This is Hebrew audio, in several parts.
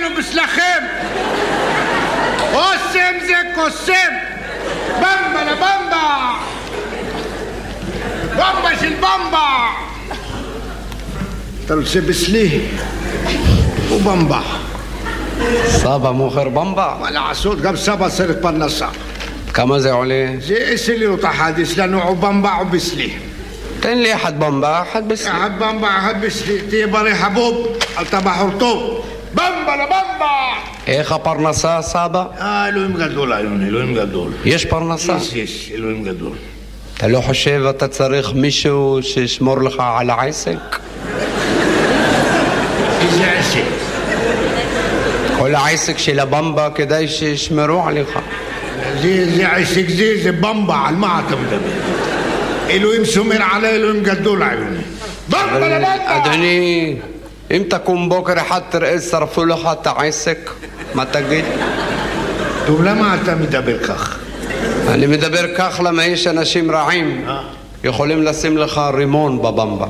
עלינו בשלכם. קוסם זה קוסם. במבה לבמבה. במבה של במבה. אתה רוצה בסלי? ובמבה. סבא מוכר במבה? מה לעשות, גם סבא צריך פרנסה. כמה זה עולה? זה 10 לירות אחד, יש לנו או במבה או בסלי. תן לי אחד במבה, אחד בסלי. אחד במבה, אחד בסלי. תהיה בריא חבוב, אתה בחור טוב. במבה לבמבה. איך הפרנסה, סבא? אלוהים גדול, אלוהים גדול. יש פרנסה? יש, אלוהים גדול. אתה לא חושב אתה צריך מישהו שישמור לך על העסק? איזה עסק? כל העסק של הבמבה כדאי שישמרו עליך. זה עסק זה במבה, על מה אתה מדבר? אלוהים שומר עלי, אלוהים גדול עלינו. במבה לבמבה! אדוני, אם תקום בוקר אחד תראה שרפו לך את העסק, מה תגיד? טוב, למה אתה מדבר כך? אני מדבר כך למה יש אנשים רעים יכולים לשים לך רימון בבמבה.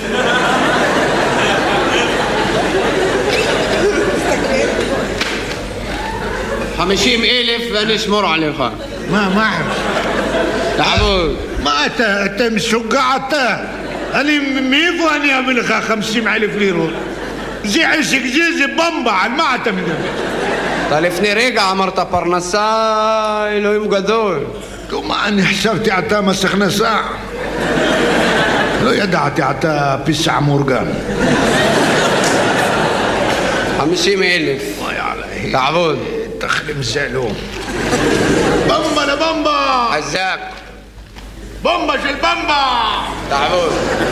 $50,000 ואני אשמור עליך. מה? תעבוד. מה אתה משוגע אתה? מאיפה אני אביא לך 50,000 לירות? זה עסק זה במבה, על מה אתה מדבר? אתה לפני רגע אמרת פרנסה, אלוהים גדול. מה, אני חשבתי אתה מס הכנסה. לא ידעתי אתה פיסע מאורגן. 50,000. תעבוד. תחלים זלום. במבה לבמבה. חזק. במבה של במבה. תעבוד.